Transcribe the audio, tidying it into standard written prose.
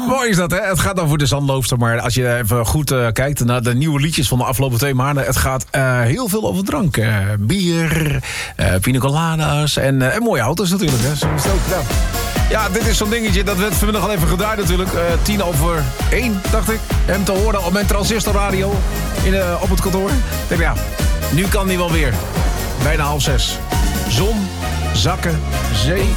Mooi is dat, hè? Het gaat over de zandloopster. Maar als je even goed kijkt naar de nieuwe liedjes van de afgelopen 2 maanden... het gaat heel veel over drank. Bier, pina coladas en mooie auto's natuurlijk. Hè? Zo is het ook. Nou. Ja, dit is zo'n dingetje. Dat werd vanmiddag al even gedraaid natuurlijk. 1:10, dacht ik. Hem te horen op mijn transistorradio op het kantoor. Ik denk, ja, nu kan die wel weer. Bijna 5:30. Zon, zakken, zee,